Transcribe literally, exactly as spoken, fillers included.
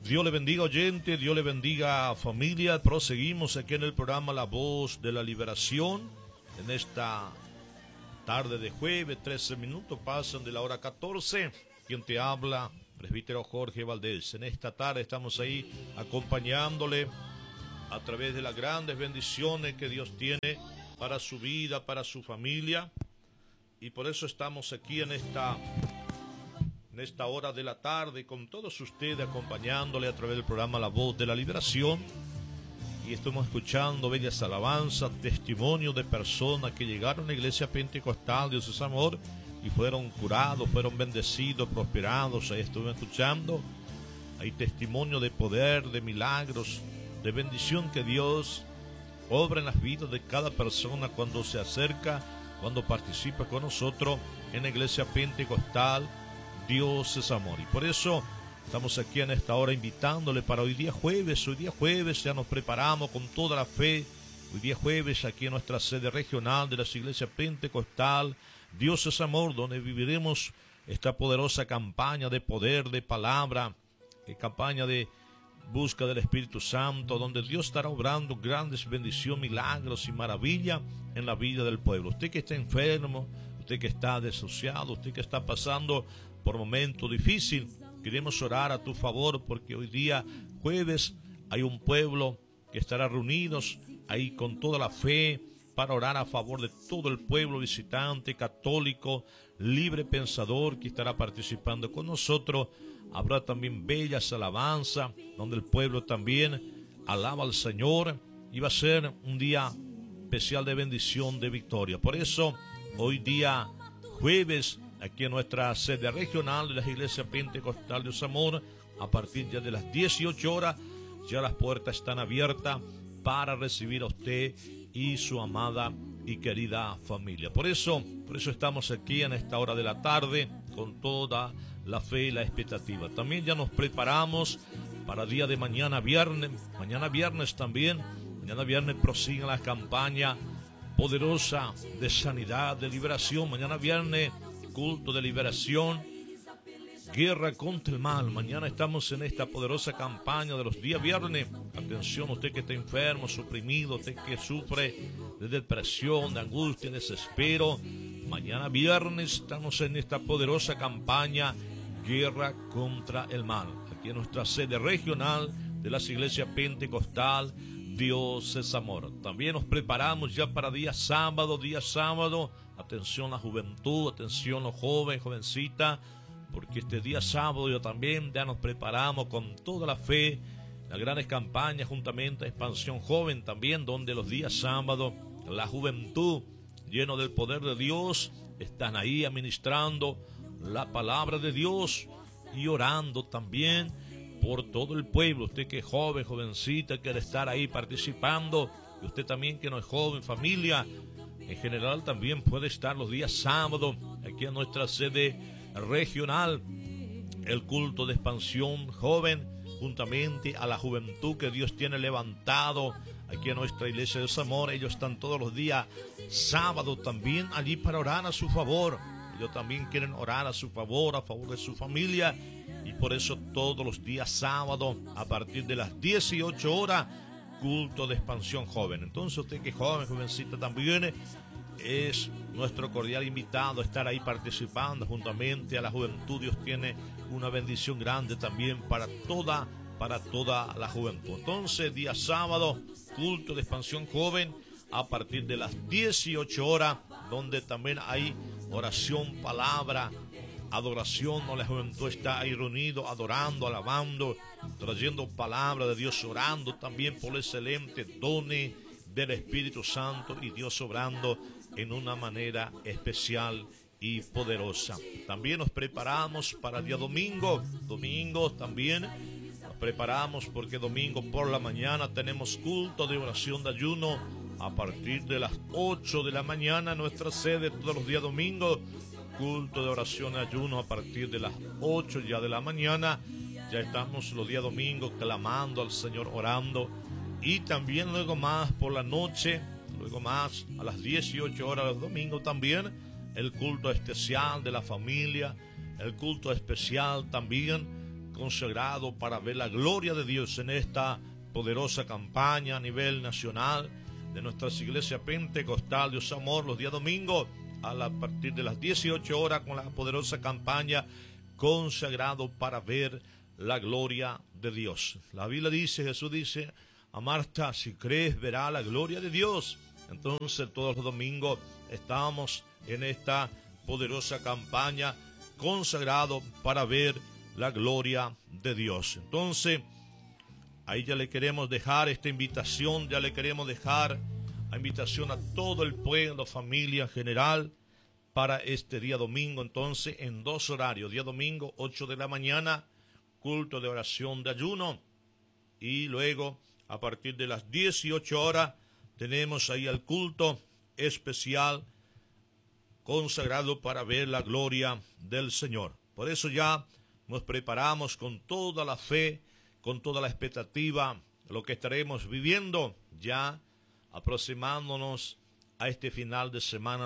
Dios le bendiga, oyente, Dios le bendiga, familia. Proseguimos aquí en el programa La Voz de la Liberación. En esta tarde de jueves, trece minutos pasan de la hora catorce. Quien te habla, presbítero Jorge Valdés. En esta tarde estamos ahí acompañándole a través de las grandes bendiciones que Dios tiene para su vida, para su familia. Y por eso estamos aquí en esta... en esta hora de la tarde con todos ustedes acompañándole a través del programa La Voz de la Liberación, y estamos escuchando bellas alabanzas, testimonios de personas que llegaron a la iglesia pentecostal Dios es amor y fueron curados, fueron bendecidos, prosperados. Ahí estuvimos escuchando, hay testimonio de poder, de milagros, de bendición que Dios obra en las vidas de cada persona cuando se acerca, cuando participa con nosotros en la iglesia pentecostal Dios es amor. Y por eso estamos aquí en esta hora invitándole para hoy día jueves. Hoy día jueves ya nos preparamos con toda la fe. Hoy día jueves aquí en nuestra sede regional de las iglesias pentecostal Dios es amor, donde viviremos esta poderosa campaña de poder, de palabra, eh, campaña de busca del Espíritu Santo, donde Dios estará obrando grandes bendiciones, milagros y maravillas en la vida del pueblo. Usted que está enfermo, usted que está desociado, usted que está pasando por momentos difíciles, queremos orar a tu favor, porque hoy día jueves hay un pueblo que estará reunidos ahí con toda la fe para orar a favor de todo el pueblo visitante, católico, libre pensador que estará participando con nosotros. Habrá también bellas alabanzas donde el pueblo también alaba al Señor, y va a ser un día especial de bendición, de victoria. Por eso hoy día jueves aquí en nuestra sede regional de las iglesias pentecostal Dios Amor, a partir ya de las dieciocho horas, ya las puertas están abiertas para recibir a usted y su amada y querida familia. Por eso, por eso estamos aquí en esta hora de la tarde con toda la fe y la expectativa. También ya nos preparamos para el día de mañana viernes. Mañana viernes también, mañana viernes prosigue la campaña poderosa de sanidad, de liberación. Mañana viernes culto de liberación, guerra contra el mal. Mañana estamos en esta poderosa campaña de los días viernes. Atención, usted que está enfermo, suprimido, usted que sufre de depresión, de angustia, desespero. Mañana viernes estamos en esta poderosa campaña, guerra contra el mal, aquí en nuestra sede regional de las iglesias pentecostal Dios es amor. También nos preparamos ya para día sábado, día sábado. Atención la juventud, atención los jóvenes, jovencitas, porque este día sábado ya también ya nos preparamos con toda la fe, las grandes campañas juntamente a Expansión Joven también, donde los días sábados la juventud, lleno del poder de Dios, están ahí administrando la palabra de Dios y orando también por todo el pueblo. Usted que es joven, jovencita, quiere estar ahí participando, y usted también que no es joven, familia, en general también puede estar los días sábados aquí en nuestra sede regional, el culto de expansión joven, juntamente a la juventud que Dios tiene levantado aquí en nuestra iglesia de Zamora. Ellos están todos los días sábados también allí para orar a su favor. Ellos también quieren orar a su favor, a favor de su familia, y por eso todos los días sábados a partir de las dieciocho horas culto de expansión joven. Entonces usted que es joven, jovencita también, es nuestro cordial invitado a estar ahí participando juntamente a la juventud. Dios tiene una bendición grande también para toda, para toda la juventud. Entonces día sábado culto de expansión joven a partir de las dieciocho horas, donde también hay oración, palabra, adoración, ¿no? La juventud está ahí reunido, adorando, alabando, trayendo palabra de Dios, orando también por el excelente dones del Espíritu Santo, y Dios obrando en una manera especial y poderosa. También nos preparamos para el día domingo. Domingo también nos preparamos porque domingo por la mañana tenemos culto de oración de ayuno a partir de las ocho de la mañana en nuestra sede todos los días domingos. Culto de oración y ayuno a partir de las ocho ya de la mañana. Ya estamos los días domingos clamando al Señor, orando. Y también luego más por la noche, luego más a las dieciocho horas los domingos también, el culto especial de la familia, el culto especial también consagrado para ver la gloria de Dios en esta poderosa campaña a nivel nacional de nuestras iglesias pentecostal Dios Amor los días domingos a, la, a partir de las dieciocho horas con la poderosa campaña consagrado para ver la gloria de Dios. La Biblia dice, Jesús dice a Marta, si crees verá la gloria de Dios. Entonces todos los domingos estamos en esta poderosa campaña consagrado para ver la gloria de Dios. Entonces ahí ya le queremos dejar esta invitación, ya le queremos dejar la invitación a todo el pueblo, familia en general, para este día domingo, entonces, en dos horarios. Día domingo, ocho de la mañana, culto de oración de ayuno. Y luego, a partir de las dieciocho horas, tenemos ahí el culto especial consagrado para ver la gloria del Señor. Por eso ya nos preparamos con toda la fe, con toda la expectativa, lo que estaremos viviendo ya aproximándonos a este final de semana